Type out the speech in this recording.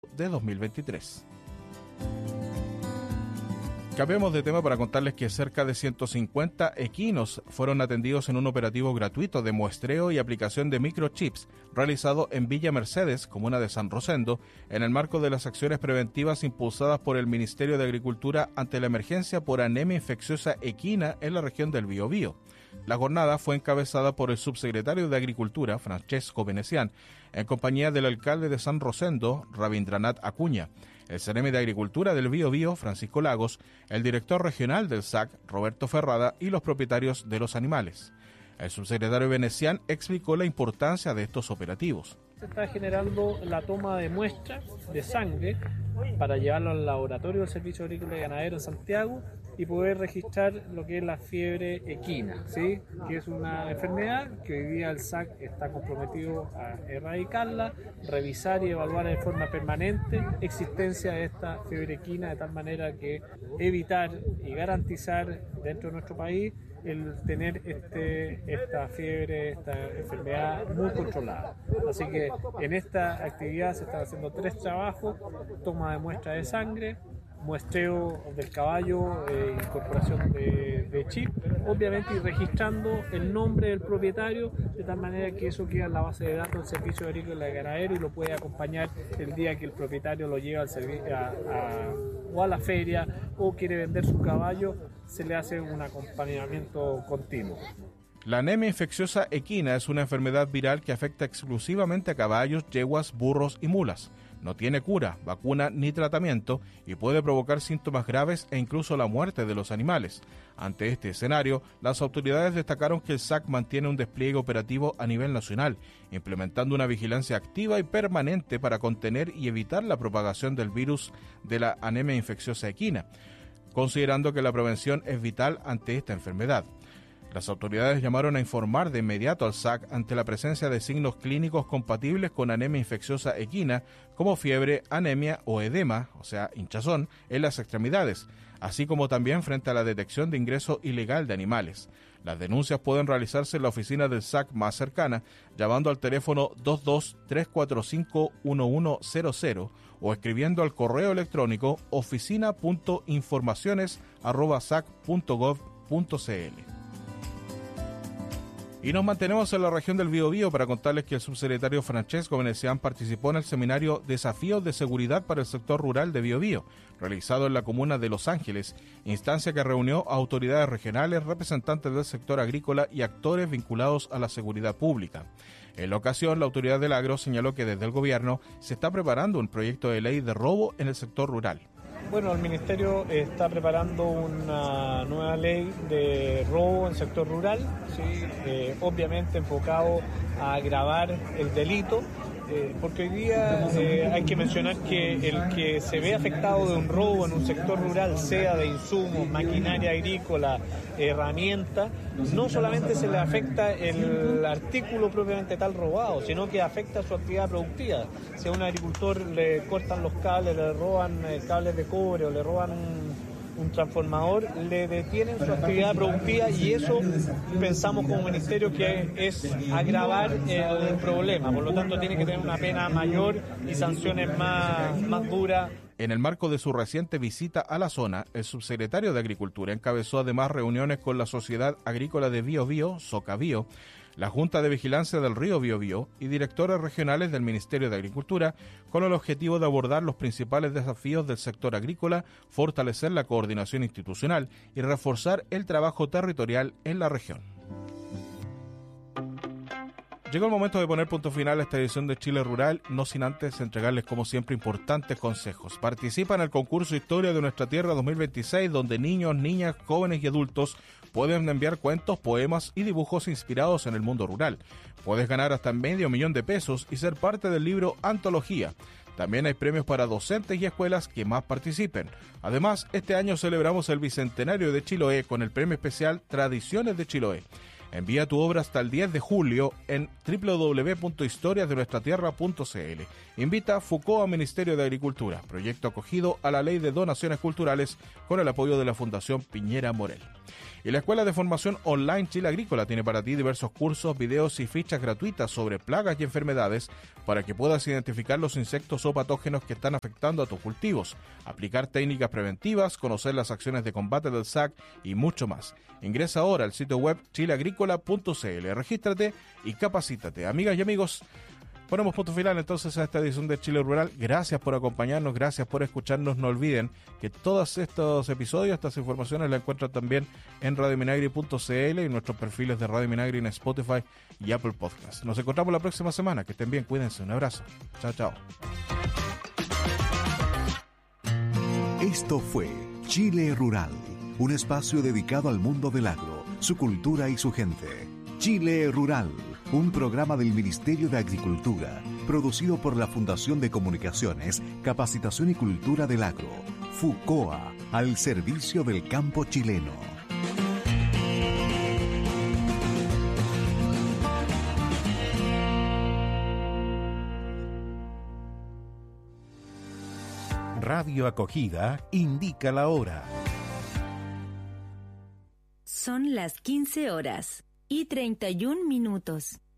de 2023. Cambiemos de tema para contarles que cerca de 150 equinos fueron atendidos en un operativo gratuito de muestreo y aplicación de microchips realizado en Villa Mercedes, comuna de San Rosendo, en el marco de las acciones preventivas impulsadas por el Ministerio de Agricultura ante la emergencia por anemia infecciosa equina en la región del Biobío. La jornada fue encabezada por el subsecretario de Agricultura, Francesco Venecián, en compañía del alcalde de San Rosendo, Rabindranath Acuña, el seremi de Agricultura del Biobío, Francisco Lagos, el director regional del SAC, Roberto Ferrada, y los propietarios de los animales. El subsecretario Venecián explicó la importancia de estos operativos. Se está generando la toma de muestras de sangre para llevarlo al laboratorio del Servicio Agrícola y Ganadero en Santiago y poder registrar lo que es la fiebre equina, ¿sí? Que es una enfermedad que hoy día el SAC está comprometido a erradicarla, revisar y evaluar de forma permanente existencia de esta fiebre equina, de tal manera que evitar y garantizar dentro de nuestro país el tener esta fiebre, esta enfermedad muy controlada. Así que en esta actividad se están haciendo 3 trabajos: toma de muestra de sangre, muestreo del caballo, incorporación de chip, obviamente, y registrando el nombre del propietario, de tal manera que eso queda en la base de datos del Servicio Agrícola y Ganadero y lo puede acompañar el día que el propietario lo lleva o a la feria o quiere vender su caballo, se le hace un acompañamiento continuo. La anemia infecciosa equina es una enfermedad viral que afecta exclusivamente a caballos, yeguas, burros y mulas. No tiene cura, vacuna ni tratamiento y puede provocar síntomas graves e incluso la muerte de los animales. Ante este escenario, las autoridades destacaron que el SAC mantiene un despliegue operativo a nivel nacional, implementando una vigilancia activa y permanente para contener y evitar la propagación del virus de la anemia infecciosa equina, considerando que la prevención es vital ante esta enfermedad. Las autoridades llamaron a informar de inmediato al SAC ante la presencia de signos clínicos compatibles con anemia infecciosa equina, como fiebre, anemia o edema, o sea, hinchazón, en las extremidades, así como también frente a la detección de ingreso ilegal de animales. Las denuncias pueden realizarse en la oficina del SAC más cercana, llamando al teléfono 22-345-1100 o escribiendo al correo electrónico oficina.informaciones@sac.gov.cl. Y nos mantenemos en la región del Biobío para contarles que el subsecretario Francesco Venecián participó en el seminario Desafíos de Seguridad para el Sector Rural de Biobío, realizado en la comuna de Los Ángeles, instancia que reunió a autoridades regionales, representantes del sector agrícola y actores vinculados a la seguridad pública. En la ocasión, la autoridad del agro señaló que desde el gobierno se está preparando un proyecto de ley de robo en el sector rural. Bueno, el Ministerio está preparando una nueva ley de robo en el sector rural, ¿sí? Obviamente enfocado a agravar el delito, porque hoy día hay que mencionar que el que se ve afectado de un robo en un sector rural, sea de insumos, maquinaria agrícola, herramienta, no solamente se le afecta el artículo propiamente tal robado, sino que afecta su actividad productiva. Si a un agricultor le cortan los cables, le roban cables de cobre o le roban un transformador, le detienen su actividad productiva, y eso pensamos como ministerio que es agravar el problema. Por lo tanto, tiene que tener una pena mayor y sanciones más duras. En el marco de su reciente visita a la zona, el subsecretario de Agricultura encabezó además reuniones con la Sociedad Agrícola de Biobío, Socabío, la Junta de Vigilancia del Río Biobío y directores regionales del Ministerio de Agricultura, con el objetivo de abordar los principales desafíos del sector agrícola, fortalecer la coordinación institucional y reforzar el trabajo territorial en la región. Llegó el momento de poner punto final a esta edición de Chile Rural, no sin antes entregarles como siempre importantes consejos. Participa en el concurso Historia de Nuestra Tierra 2026, donde niños, niñas, jóvenes y adultos pueden enviar cuentos, poemas y dibujos inspirados en el mundo rural. Puedes ganar hasta $500,000 de pesos y ser parte del libro Antología. También hay premios para docentes y escuelas que más participen. Además, este año celebramos el Bicentenario de Chiloé con el premio especial Tradiciones de Chiloé. Envía tu obra hasta el 10 de julio en www.historiasdenuestratierra.cl. Invita a FUCOA Ministerio de Agricultura, proyecto acogido a la Ley de Donaciones Culturales con el apoyo de la Fundación Piñera Morel. Y la Escuela de Formación Online Chile Agrícola tiene para ti diversos cursos, videos y fichas gratuitas sobre plagas y enfermedades para que puedas identificar los insectos o patógenos que están afectando a tus cultivos, aplicar técnicas preventivas, conocer las acciones de combate del SAC y mucho más. Ingresa ahora al sitio web chileagrícola.cl, regístrate y capacítate. Amigas y amigos, ponemos punto final entonces a esta edición de Chile Rural. Gracias por acompañarnos, gracias por escucharnos. No olviden que todos estos episodios, estas informaciones las encuentran también en radiominagri.cl y nuestros perfiles de Radio Minagri en Spotify y Apple Podcasts. Nos encontramos la próxima semana. Que estén bien, cuídense. Un abrazo. Chao, chao. Esto fue Chile Rural, un espacio dedicado al mundo del agro, su cultura y su gente. Chile Rural, un programa del Ministerio de Agricultura, producido por la Fundación de Comunicaciones, Capacitación y Cultura del Agro, FUCOA, al servicio del campo chileno. Radio Acogida indica la hora. Son las 15 horas y 31 minutos.